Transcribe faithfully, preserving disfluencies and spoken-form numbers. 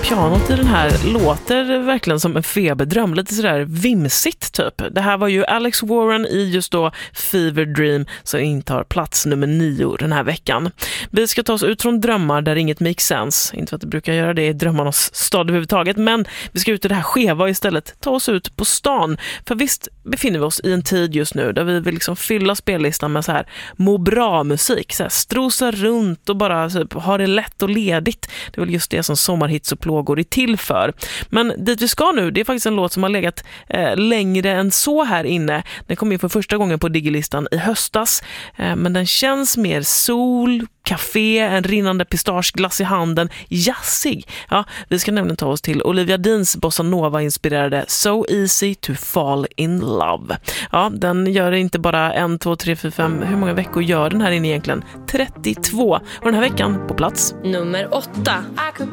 pianot i den här låter verkligen som en feberdröm, lite sådär vimsigt typ. Det här var ju Alex Warren i just då Fever Dream som intar plats nummer nio den här veckan. Vi ska ta oss ut från drömmar där inget makes sense, inte för att det brukar göra det i drömmarnas stad överhuvudtaget, men vi ska ut i det här skeva istället, ta oss ut på stan. För visst befinner vi oss i en tid just nu där vi vill liksom fylla spellistan med så här må bra musik, så här strosa runt och bara typ, ha det lätt och ledigt. Det är väl just det som sommarhits och plågor är till för. Men dit vi ska nu, det är faktiskt en låt som har legat eh, längre än så här inne. Den kom in för första gången på Digilistan i höstas, eh, men den känns mer sol, café, en rinnande pistageglass i handen, jazzig. Ja, vi ska nämligen ta oss till Olivia Deans bossa nova-inspirerade So Easy to Fall in Love. Ja, den gör inte bara en, två, tre, fyra, fem. Hur många veckor gör den här inne egentligen? trettiotvå. Och den här veckan på plats nummer åtta. I could